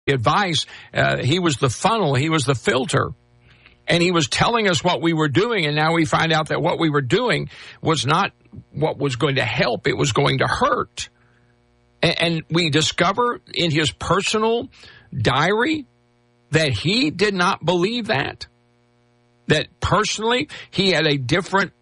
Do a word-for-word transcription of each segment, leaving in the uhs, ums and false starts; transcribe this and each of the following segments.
advice. Uh, he was the funnel. He was the filter. And he was telling us what we were doing, and now we find out that what we were doing was not what was going to help. It was going to hurt. And, and we discover in his personal diary that he did not believe that. That personally, he had a different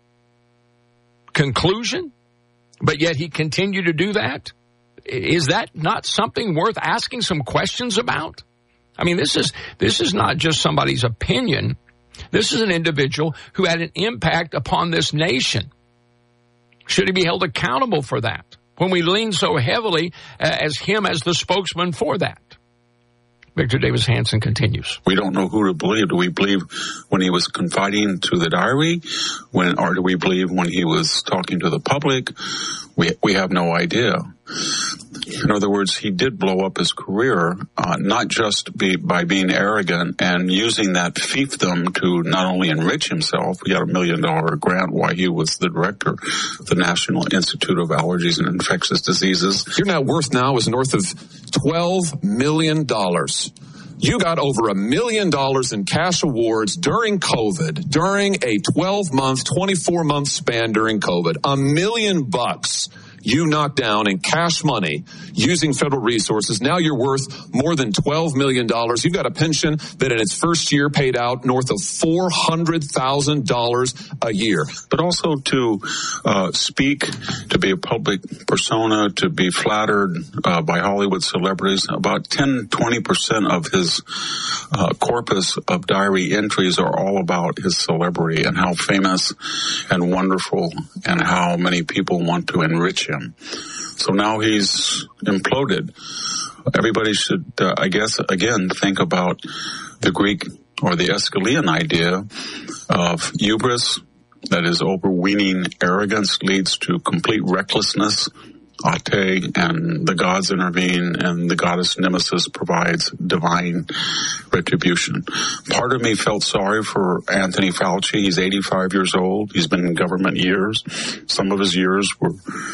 conclusion, but yet he continued to do that. Is that not something worth asking some questions about? I mean, this is this is not just somebody's opinion. This is an individual who had an impact upon this nation. Should he be held accountable for that when we lean so heavily uh, as him as the spokesman for that? Victor Davis Hanson continues. We don't know who to believe. Do we believe when he was confiding to the diary, when, or do we believe when he was talking to the public? We we have no idea. In other words, he did blow up his career, uh, not just be, by being arrogant and using that fiefdom to not only enrich himself. He got a million dollar grant while he was the director of the National Institute of Allergies and Infectious Diseases. Your net worth now is north of twelve million dollars. You got over a million dollars in cash awards during COVID, during a twelve-month, twenty-four-month span during COVID. A million bucks you knocked down in cash money using federal resources. Now you're worth more than twelve million dollars. You've got a pension that in its first year paid out north of four hundred thousand dollars a year. But also to uh, speak, to be a public persona, to be flattered uh, by Hollywood celebrities. About ten, twenty percent of his uh, corpus of diary entries are all about his celebrity and how famous and wonderful and how many people want to enrich him. So now he's imploded. Everybody should, uh, I guess, again, think about the Greek or the Aeschylean idea of hubris, that is, overweening arrogance leads to complete recklessness. Ate, and the gods intervene, and the goddess Nemesis provides divine retribution. Part of me felt sorry for Anthony Fauci. He's eighty-five years old. He's been in government years. Some of his years were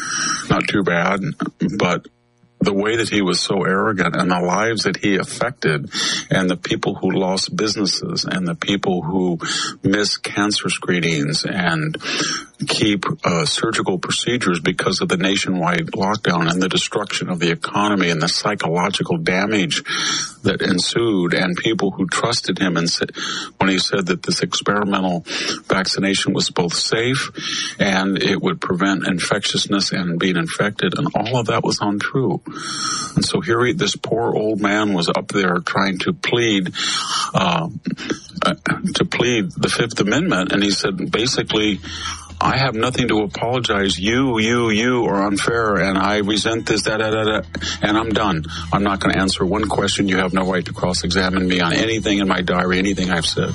not too bad, but the way that he was so arrogant and the lives that he affected and the people who lost businesses and the people who miss cancer screenings and keep uh, surgical procedures because of the nationwide lockdown and the destruction of the economy and the psychological damage that ensued, and people who trusted him and said, when he said that this experimental vaccination was both safe and it would prevent infectiousness and being infected, and all of that was untrue. And so here he, this poor old man was up there trying to plead uh, uh, to plead the Fifth Amendment, and he said basically, I have nothing to apologize. You, you, you are unfair, and I resent this, da, da, da, da, and I'm done. I'm not going to answer one question. You have no right to cross-examine me on anything in my diary, anything I've said.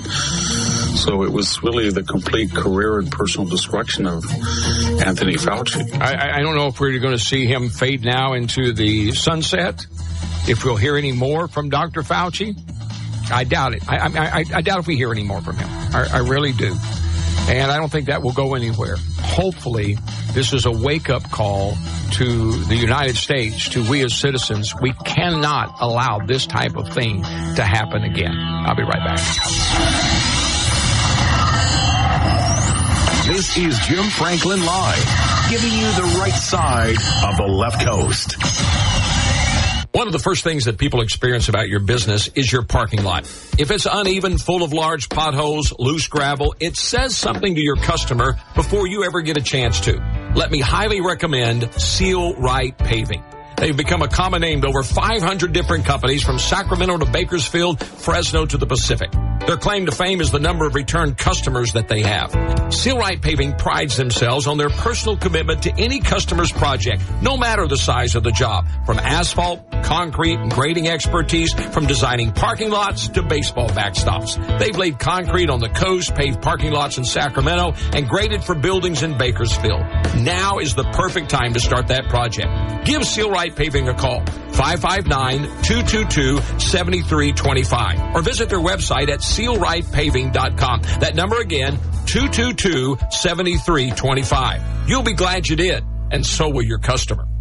So it was really the complete career and personal destruction of Anthony Fauci. I, I don't know if we're going to see him fade now into the sunset, if we'll hear any more from Doctor Fauci. I doubt it. I, I, I, I doubt if we hear any more from him. I, I really do. And I don't think that will go anywhere. Hopefully, this is a wake-up call to the United States, to we as citizens. We cannot allow this type of thing to happen again. I'll be right back. This is Jim Franklin Live, giving you the right side of the left coast. One of the first things that people experience about your business is your parking lot. If it's uneven, full of large potholes, loose gravel, it says something to your customer before you ever get a chance to. Let me highly recommend Seal Right Paving. They've become a common name to over five hundred different companies from Sacramento to Bakersfield, Fresno to the Pacific. Their claim to fame is the number of return customers that they have. Seal Right Paving prides themselves on their personal commitment to any customer's project, no matter the size of the job. From asphalt, concrete, and grading expertise, from designing parking lots to baseball backstops. They've laid concrete on the coast, paved parking lots in Sacramento, and graded for buildings in Bakersfield. Now is the perfect time to start that project. Give Seal Right Paving a call, five five nine, two two two, seven three two five, or visit their website at seal right paving dot com. That number again, two two two, seven three two five. You'll be glad you did, and so will your customer.